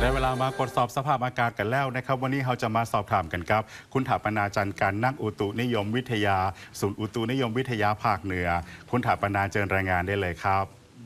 ได้เวลามากดสอบสภาพอากาศกันแล้วนะครับวันนี้เราจะมาสอบถามกันครับคุณถาปนาจันทร์การนักอุตุนิยมวิทยาศูนย์อุตุนิยมวิทยาภาคเหนือคุณถาปนาเชิญรายงานได้เลยครับ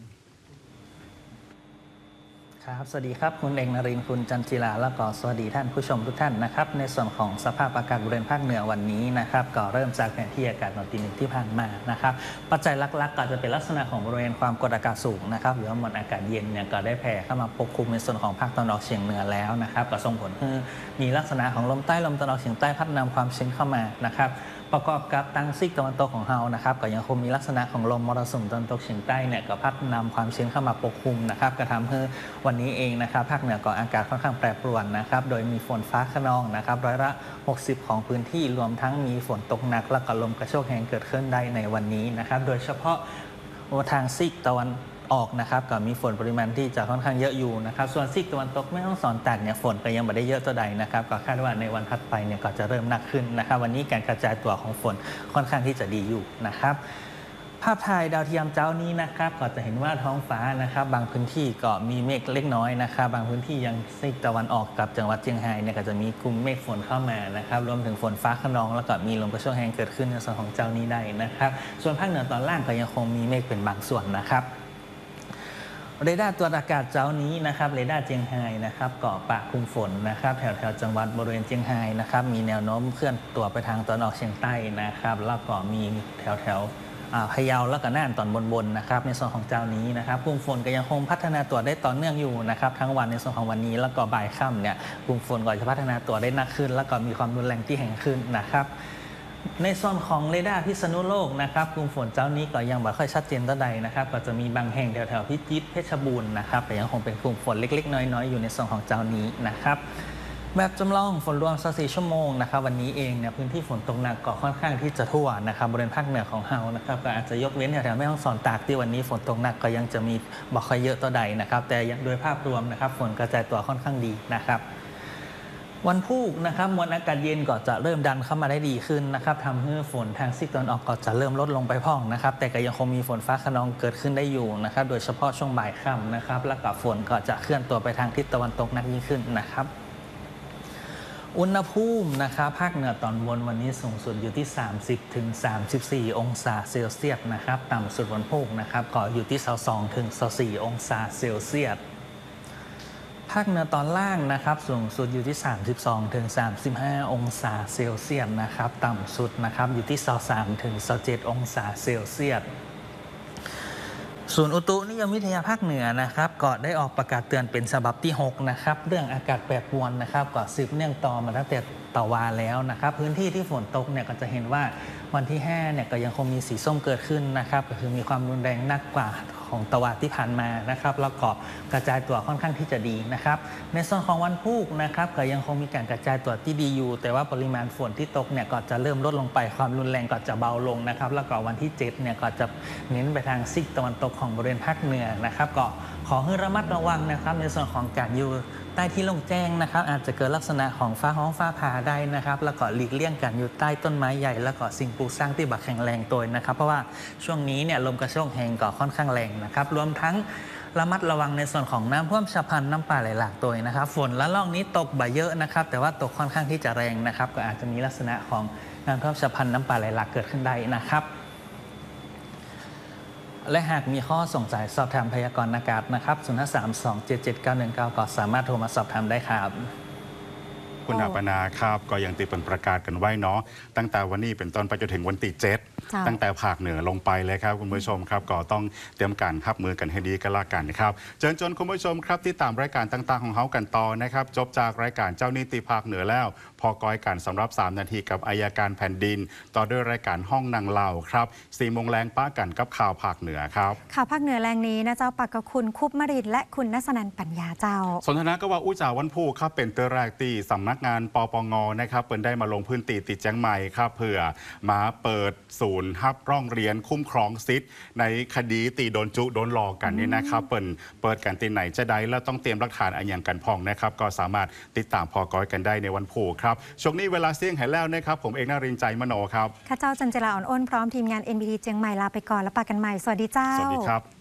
ครับสวัสดีครับคุณเอกนรินทร์คุณจันจิราแล้วก็สวัสดีท่านผู้ชมทุกท่านนะครับในส่วนของสภาพอากาศบริเวณภาคเหนือวันนี้นะครับก็เริ่มจากแผนที่อากาศตอนตีหนึ่งที่ผ่านมานะครับปัจจัยหลักๆก็จะเป็นลักษณะของบริเวณความกดอากาศสูงนะครับหรือว่ามวลอากาศเย็นเนี่ยก็ได้แผ่เข้ามาปกคลุมในส่วนของภาคตะวันออกเฉียงเหนือแล้วนะครับก็ส่งผลให้มีลักษณะของลมใต้ลมตะวันออกเฉียงใต้พัดนำความชื้นเข้ามานะครับประกอบกับตั้งซีกตะวันตกของเรานะครับก็ยังคงมีลักษณะของลมมรสุมตะวันตกเฉียงใต้เนี่ยก็พัดนำความชื้นเข้ามาปกคลุมนะครับก็ทำให้วันนี้เองนะครับภาคเหนือก็อากาศค่อนข้างแปรปรวนนะครับโดยมีฝนฟ้าคะนองนะครับร้อยละ60ของพื้นที่รวมทั้งมีฝนตกหนักและก็ลมกระโชกแรงเกิดขึ้นได้ในวันนี้นะครับโดยเฉพาะทางซีกตะวันออกนะครับก็มีฝนปริมาณที่จะค่อนข้างเยอะอยู่นะครับส่วนซีกตะวันตกแม่ฮ่องสอนตากเนี่ยฝนก็ยังไม่ได้เยอะตัวใดนะครับก็คาดว่าในวันถัดไปเนี่ยก็จะเริ่มหนักขึ้นนะครับวันนี้การกระจายตัวของฝนค่อนข้างที่จะดีอยู่นะครับภาพถ่ายดาวเทียมเจ้านี้นะครับก็จะเห็นว่าท้องฟ้านะครับบางพื้นที่ก็มีเมฆเล็กน้อยนะครับบางพื้นที่ยังซีกตะวันออกกับจังหวัดเชียงรายเนี่ยก็จะมีกลุ่มเมฆฝนเข้ามานะครับรวมถึงฝนฟ้าคะนองแล้วก็มีลมกระโชกแรงเกิดขึ้นในส่วนของเจ้านี้ได้นะครับส่วนภาคเหนือตอนล่างก็ยังคงมีเมฆเป็นบางส่วนนะครับเรดาร์ตรวจอากาศเจ้านี้นะครับเรดาร์เจียงไฮ้นะครับเกาะปะคุมฝนนะครับแถวจังหวัดบริเวณเจียงไฮ้นะครับมีแนวโน้มเคลื่อนตัวไปทางตะวันออกเฉียงใต้นะครับแล้วก็มีแถวพะเยาแล้วก็น่านตอนบนนะครับในส่วนของเจ้านี้นะครับกลุ่มฝนก็ยังคงพัฒนาตัวได้ต่อเนื่องอยู่นะครับทั้งวันในส่วนของวันนี้แล้วก็บ่ายค่ำเนี่ยกลุ่มฝนก็จะพัฒนาตัวได้หนักขึ้นแล้วก็มีความรุนแรงที่แรงขึ้นนะครับในส่วนของเรดาร์พิษณุโลกนะครับกลุ่มฝนเจ้านี้ก็ยังไม่ค่อยชัดเจนเท่าใดนะครับก็จะมีบางแห่งแถวพิจิตรเพชรบูรณ์นะครับแต่ยังคงเป็นกลุ่มฝนเล็กๆน้อยๆอยู่ในส่วนของเจ้านี้นะครับแบบจำลองฝนรวม24ชั่วโมงนะครับวันนี้เองเนี่ยพื้นที่ฝนตกหนักก็ค่อนข้างที่จะทั่วนะครับบริเวณภาคเหนือของเรานะครับก็อาจจะยกเว้นแถวแม่ฮ่องสอนตากที่วันนี้ฝนตกหนักก็ยังจะมีบ่ค่อยเยอะต่อใดนะครับแต่โดยภาพรวมนะครับฝนกระจายตัวค่อนข้างดีนะครับวันพุธนะครับมวลอากาศเย็นก็จะเริ่มดันเข้ามาได้ดีขึ้นนะครับทำให้ฝนทางซีกตะวันออกก็จะเริ่มลดลงไปพ่องนะครับแต่ก็ยังคงมีฝนฟ้าคะนองเกิดขึ้นได้อยู่นะครับโดยเฉพาะช่วงบ่ายค่ำนะครับแล้วก็ฝนก็จะเคลื่อนตัวไปทางทิศตะวันตกนักยิ่งขึ้นนะครับอุณหภูมินะครับภาคเหนือตอนบนวันนี้สูงสุดอยู่ที่30 ถึง 34 องศาเซลเซียสนะครับต่ำสุดวันพุธนะครับก็อยู่ที่22 ถึง 24 องศาเซลเซียสภาคเหนือตอนล่างนะครับสูงสุดอยู่ที่32 ถึง 35 องศาเซลเซียสนะครับต่ำสุดนะครับอยู่ที่23 ถึง 27 องศาเซลเซียสศูนย์อุตุนิยมวิทยาภาคเหนือนะครับก็ได้ออกประกาศเตือนเป็นฉบับที่6นะครับเรื่องอากาศแปรปรวนนะครับก็สืบเนื่องต่อมาตั้งแต่ตะวันแล้วนะครับพื้นที่ที่ฝนตกเนี่ยก็จะเห็นว่าวันที่5เนี่ยก็ยังคงมีสีส้มเกิดขึ้นนะครับก็คือมีความรุนแรงหนักกว่าของตะวันที่ผ่านมานะครับแล้วก็กระจายตัวค่อนข้างที่จะดีนะครับในส่วนของวันพุธนะครับก็ยังคงมีการกระจายตัวที่ดีอยู่แต่ว่าปริมาณฝนที่ตกเนี่ยก็จะเริ่มลดลงไปความรุนแรงก็จะเบาลงนะครับแล้วก็วันที่7เนี่ยก็จะเน้นไปทางซีกตะวันตกของบริเวณภาคเหนือนะครับก็ขอให้ระมัดระวังนะครับในส่วนของการอยู่ใต้ที่โล่งแจ้งนะครับอาจจะเกิดลักษณะของฟ้าห้องฟ้าผ่าได้นะครับแล้วก็หลีกเลี่ยงการอยู่ใต้ต้นไม้ใหญ่แล้วก็สิ่งปลูกสร้างที่บักแข็งแรงตัวนะครับเพราะว่าช่วงนี้เนี่ยลมกระโชกแรงก็ค่อนข้างแรงนะครับรวมทั้งระมัดระวังในส่วนของน้ำท่วมฉับพลันน้ำป่าไหลหลากตัวนะครับฝนละลอกนี้ตกบ่เยอะนะครับแต่ว่าตกค่อนข้างที่จะแรงนะครับก็อาจจะมีลักษณะของน้ำท่วมฉับพลันน้ำป่าไหลหลากเกิดขึ้นได้นะครับและหากมีข้อสงสัยสอบถามพยากรณ์อากาศนะครับ053277919ก็สามารถโทรมาสอบถามได้ครับคุณถาปนาครับก็ยังตีเป็นประกาศกันไว้เนาะตั้งแต่วันนี้เป็นต้นไปจนถึงวันที่7ตั้งแต่ภาคเหนือลงไปเลยครับคุณผู้ชมครับก็ต้องเตรียมการรับมือกันให้ดีกันละกันนะครับเชิญชวนคุณผู้ชมครับที่ตามรายการต่างๆของเฮากันต่อนะครับจบจากรายการเจ้านิติภาคเหนือแล้วพอก้อยกันสำหรับ3นาทีกับอัยการแผ่นดินต่อด้วยรายการห้องนางเล่าครับ4 โมงแรงป้ากันกับข่าวภาคเหนือครับข่าวภาคเหนือแรงนี้นะเจ้าปักกับคุณคุปมรินและคุณณัสนันปัญญาเจ้าสนทนาก็ว่าอุจาวันผู้ครับเป็นเตอร์แรกตีสำนักงานปปงนะครับเปิดได้มาลงพื้นที่ติดแจ้งใหม่ครับเพื่อมาเปิดศูนย์ฮับร้องเรียนคุ้มครองสิทธิ์ในคดีตีโดนจุโดนหลอกกันนี่นะครับเปิดกันตีไหนจะได้แล้วต้องเตรียมหลักฐานอันอย่างกันพองนะครับก็สามารถติดตามพอก้อยกันได้ในวันผู้ครับช่วงนี้เวลาเสี่ยงหายแล้วนะครับผมเอกนรินทร์ใจมโนครับข้าเจ้าจันเจราอ่อนอ้นพร้อมทีมงาน NBT เจียงใหม่ลาไปก่อนแล้วปะกันใหม่สวัสดีเจ้าสวัสดีครับ